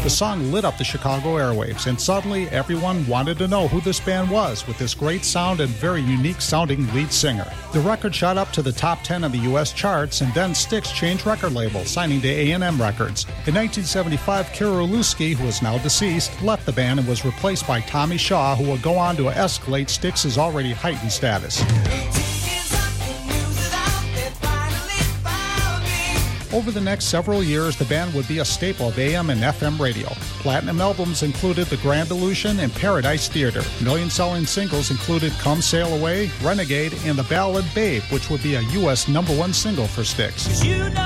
The song lit up the Chicago airwaves, and suddenly everyone wanted to know who this band was with this great sound and very unique sounding lead singer. The record shot up to the top 10 of the U.S. charts, and then Styx changed record labels, signing to A&M Records. In 1975, Kira Lusky, who is now deceased, left the band and was replaced by Tommy Shaw, who would go on to escalate Styx's already heightened status. Over the next several years, the band would be a staple of AM and FM radio. Platinum albums included The Grand Illusion and Paradise Theater. Million-selling singles included Come Sail Away, Renegade, and the ballad Babe, which would be a U.S. #1 single for Styx.